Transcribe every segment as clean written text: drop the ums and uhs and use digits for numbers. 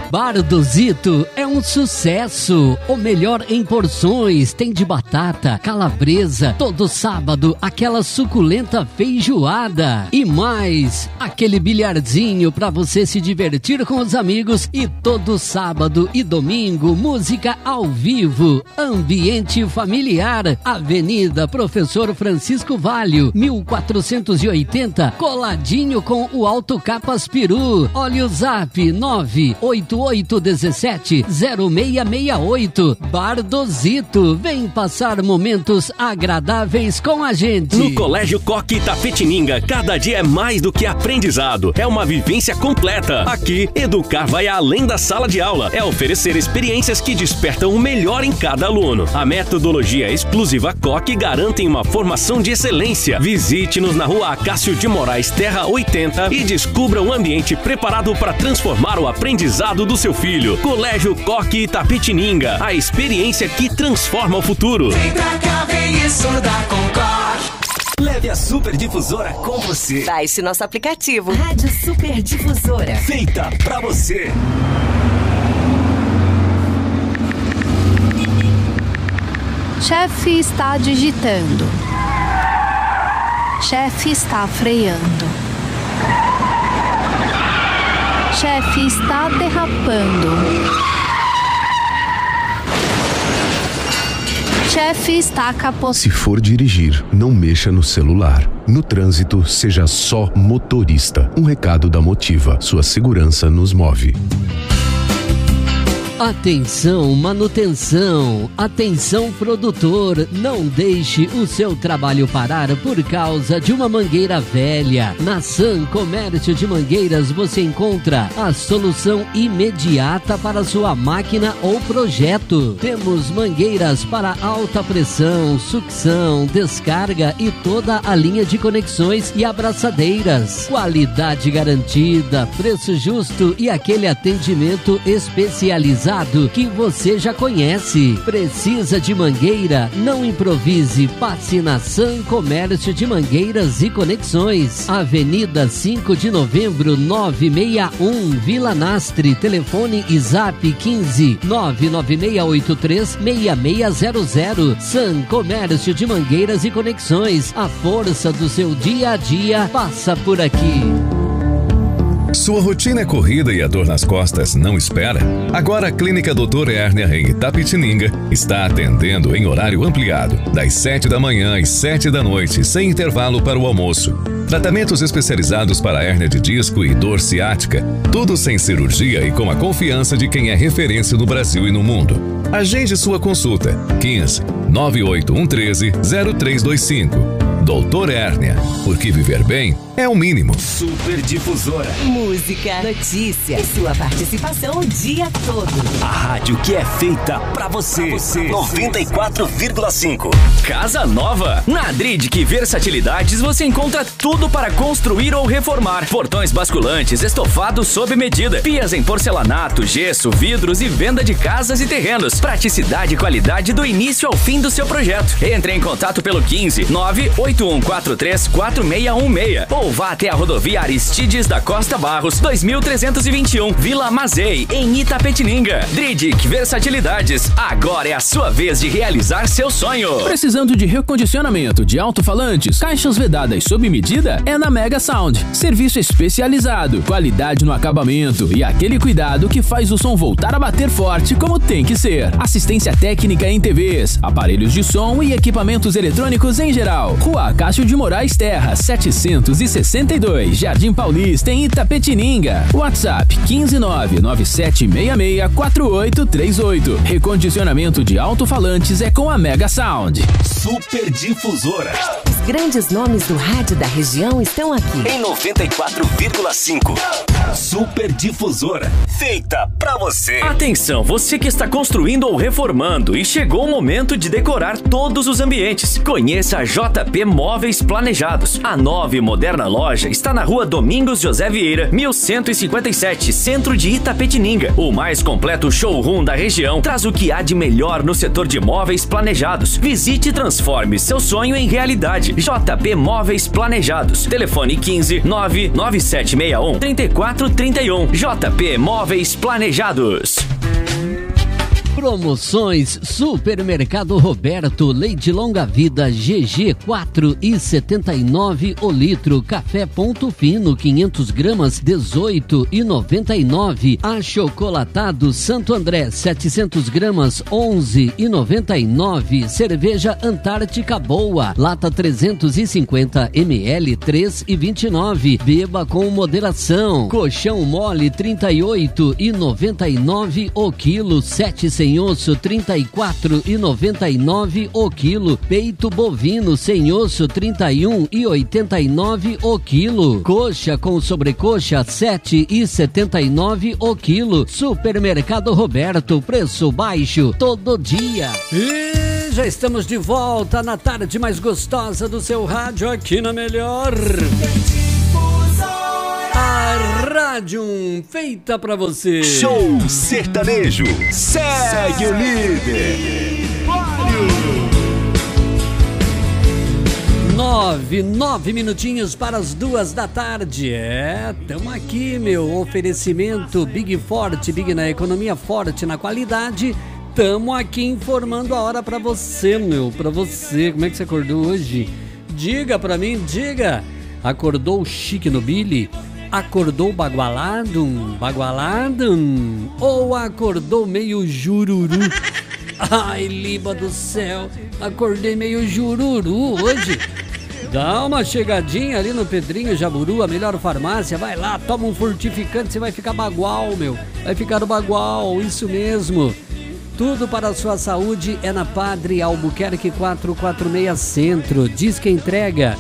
Bardozito é um sucesso. O melhor em porções. Tem de batata, calabresa. Todo sábado, aquela suculenta feijoada. E mais, aquele bilharzinho pra você se divertir com os amigos. E todo sábado e domingo, música ao vivo. Ambiente familiar. Avenida Professor Francisco Valho, 1480, coladinho com o Alto Capas Peru. Olha o zap 988170668. Bardozito, vem passar momentos agradáveis com a gente. No Colégio Coque Itapetininga, cada dia é mais do que aprendizado, é uma vivência completa. Aqui, educar vai além da sala de aula, é oferecer experiências que despertam o melhor em cada aluno. A metodologia exclusiva Coque garante uma formação de excelência. Visite-nos na rua Acácio de Moraes, Terra 80 e descubra um ambiente preparado para transformar o aprendizado do seu filho. Colégio Coque Itapetininga, a experiência que transforma o futuro. Vem pra cá, vem estudar com Coque. Leve a Super Difusora com você. Baixe nosso aplicativo Rádio Super Difusora. Feita pra você. Chefe está digitando. Chefe está freando. Chefe está derrapando. Chefe está capotando. Se for dirigir, não mexa no celular. No trânsito, seja só motorista. Um recado da Motiva. Sua segurança nos move. Atenção, manutenção, atenção produtor, não deixe o seu trabalho parar por causa de uma mangueira velha. Na Sam Comércio de Mangueiras você encontra a solução imediata para sua máquina ou projeto. Temos mangueiras para alta pressão, sucção, descarga e toda a linha de conexões e abraçadeiras. Qualidade garantida, preço justo e aquele atendimento especializado que você já conhece. Precisa de mangueira? Não improvise, passe na Sam Comércio de Mangueiras e Conexões. Avenida 5 de Novembro 961, Vila Nastre. Telefone e zap 15 99683 6600. Sam Comércio de Mangueiras e Conexões. A força do seu dia a dia passa por aqui. Sua rotina é corrida e a dor nas costas não espera? Agora a Clínica Dr. Hérnia em Itapetininga está atendendo em horário ampliado, das 7 da manhã às 7 da noite, sem intervalo para o almoço. Tratamentos especializados para hérnia de disco e dor ciática, tudo sem cirurgia e com a confiança de quem é referência no Brasil e no mundo. Agende sua consulta, 15 98113 0325. Doutor Hérnia, porque viver bem é o mínimo. Super Difusora. Música, notícia e sua participação o dia todo. A rádio que é feita pra você. 94,5. Casa nova. Na Adridic Versatilidades você encontra tudo para construir ou reformar. Portões basculantes, estofados sob medida, pias em porcelanato, gesso, vidros e venda de casas e terrenos. Praticidade e qualidade do início ao fim do seu projeto. Entre em contato pelo 15 98143 4616 ou vá até a rodovia Aristides da Costa Barros 2321, Vila Mazei, em Itapetininga. Adridic Versatilidades, agora é a sua vez de realizar seu sonho. Precisando de recondicionamento de alto-falantes, caixas vedadas sob medida? É na Mega Sound. Serviço especializado, qualidade no acabamento e aquele cuidado que faz o som voltar a bater forte como tem que ser. Assistência técnica em TVs, aparelhos de som e equipamentos eletrônicos em geral. Rua Acácio de Moraes Terra, 762, Jardim Paulista, em Itapetininga. WhatsApp 15997664838. Recondicionamento de alto-falantes é com a Mega Sound. Super Difusora. Os grandes nomes do rádio da região estão aqui. Em 94,5. Super Difusora. Feita pra você. Atenção, você que está construindo ou reformando e chegou o momento de decorar todos os ambientes. Conheça a JP Móveis Planejados. A nova e moderna loja está na rua Domingos José Vieira, 1157, centro de Itapetininga. O mais completo showroom da região traz o que há de melhor no setor de móveis planejados. Visite e transforme seu sonho em realidade. JP Móveis Planejados. Telefone 15 99761 34 3431. JP Móveis Planejados. Promoções Supermercado Roberto, leite longa vida GG 4,79 o litro, café ponto fino 500 gramas 18,99, achocolatado Santo André 700 gramas 11,99, cerveja Antártica Boa, lata 350 ml 3,29, beba com moderação, colchão mole 38,99 o quilo, 7 sem osso 34,99 o quilo, peito bovino sem osso 31,89 o quilo, coxa com sobrecoxa 7,79 o quilo. Supermercado Roberto, preço baixo todo dia. E já estamos de volta na tarde mais gostosa do seu rádio aqui na Melhor. A rádio feita pra você. Show sertanejo. Segue o líder. 9 minutinhos para as 2 da tarde. Tamo aqui, meu. Oferecimento Big Forte, Big na economia, forte na qualidade. Tamo aqui informando a hora pra você, meu. Pra você. Como é que você acordou hoje? Diga pra mim, diga. Acordou chique no Billy? Acordou bagualado? Ou acordou meio jururu? Ai, Liba do céu, acordei meio jururu hoje. Dá uma chegadinha ali no Pedrinho Jaburu, a melhor farmácia. Vai lá, toma um fortificante, você vai ficar bagual, meu. Vai ficar bagual, isso mesmo. Tudo para a sua saúde é na Padre Albuquerque 446 Centro. Diz que entrega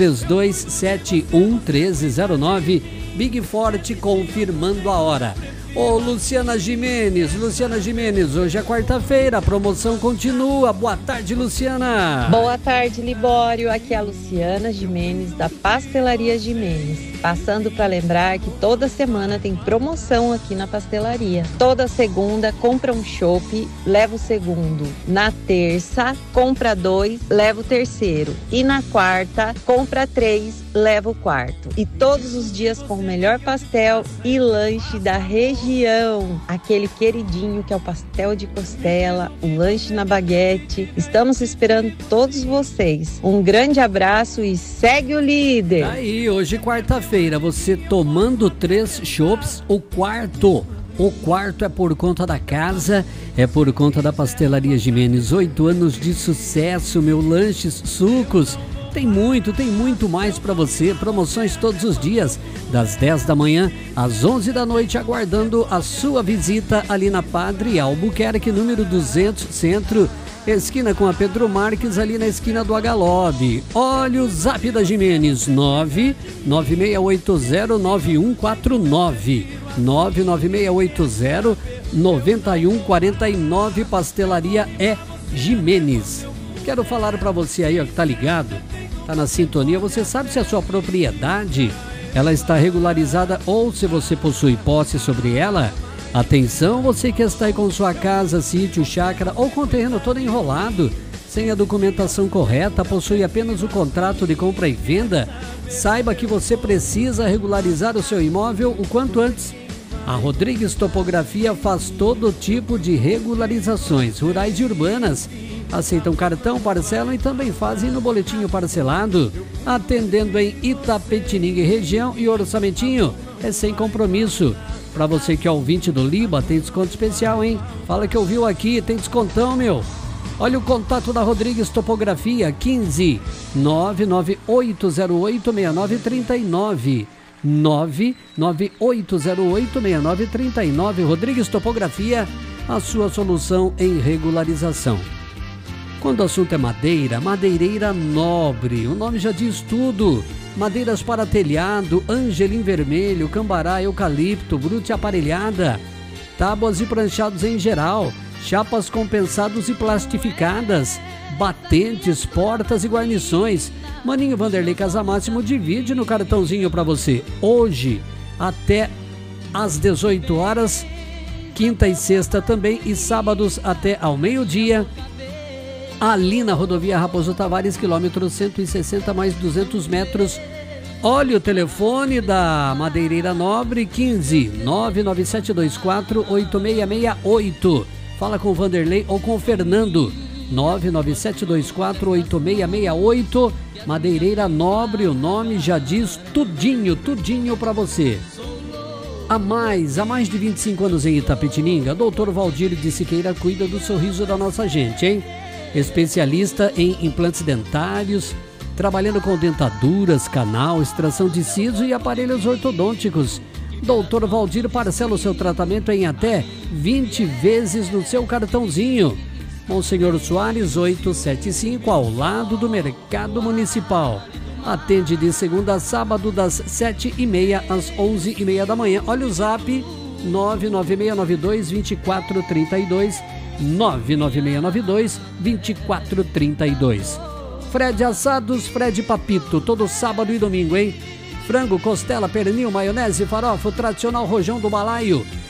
3271-1309. Big Forte confirmando a hora. Ô Luciana Gimenez, hoje é quarta-feira, a promoção continua. Boa tarde, Luciana. Boa tarde, Libório. Aqui é a Luciana Gimenez, da Pastelaria Gimenez. Passando para lembrar que toda semana tem promoção aqui na pastelaria. Toda segunda, compra um chopp, leva o segundo. Na terça, compra 2, leva o terceiro. E na quarta, compra 3, leva o quarto. E todos os dias com o melhor pastel e lanche da região. Aquele queridinho que é o pastel de costela, o lanche na baguete. Estamos esperando todos vocês. Um grande abraço e segue o líder. Aí, hoje quarta-feira, você tomando 3 chopps, o quarto é por conta da casa, é por conta da Pastelaria Gimenez. 8 anos de sucesso, meu. Lanches, sucos, tem muito mais para você. Promoções todos os dias, das 10 da manhã às 11 da noite, aguardando a sua visita ali na Padre Albuquerque, número 200, Centro, esquina com a Pedro Marques, ali na esquina do H-Lobby. Olha o zap da Gimenez, 996809149, 996809149, Pastelaria é Gimenez. Quero falar para você aí, ó, que tá ligado, tá na sintonia. Você sabe se a sua propriedade ela está regularizada ou se você possui posse sobre ela? Atenção, você que está aí com sua casa, sítio, chácara ou com o terreno todo enrolado, sem a documentação correta, possui apenas o contrato de compra e venda, saiba que você precisa regularizar o seu imóvel o quanto antes. A Rodrigues Topografia faz todo tipo de regularizações rurais e urbanas. Aceitam cartão, parcelam e também fazem no boletinho parcelado, atendendo em Itapetininga e região, e orçamentinho é sem compromisso. Para você que é ouvinte do Liba, tem desconto especial, hein? Fala que ouviu aqui, tem descontão, meu. Olha o contato da Rodrigues Topografia, 15 998086939, 998086939. Rodrigues Topografia, a sua solução em regularização. Quando o assunto é madeira, madeireira nobre, o nome já diz tudo. Madeiras para telhado, angelim vermelho, cambará, eucalipto, brute aparelhada, tábuas e pranchados em geral, chapas compensados e plastificadas, batentes, portas e guarnições. Maninho Vanderlei Casamáximo divide no cartãozinho para você. Hoje, até às 18 horas, quinta e sexta também, e sábados até ao meio-dia, ali na rodovia Raposo Tavares, quilômetro 160 mais 200 metros, Olha o telefone da Madeireira Nobre, 15 99724 8668. Fala com o Vanderlei ou com o Fernando, 99724 8668. Madeireira Nobre, o nome já diz tudinho para você. Há mais de 25 anos em Itapetininga, Dr. Valdir de Siqueira cuida do sorriso da nossa gente, hein? Especialista em implantes dentários, trabalhando com dentaduras, canal, extração de siso e aparelhos ortodônticos. Dr. Valdir parcela o seu tratamento em até 20 vezes no seu cartãozinho. Monsenhor Soares 875, ao lado do Mercado Municipal. Atende de segunda a sábado, das 7h30 às 11h30 da manhã. Olha o zap, 99692-2432, 99692-2432. Fred Assados, Fred Papito, todo sábado e domingo, hein? Frango, costela, pernil, maionese, farofa, o tradicional rojão do balaio.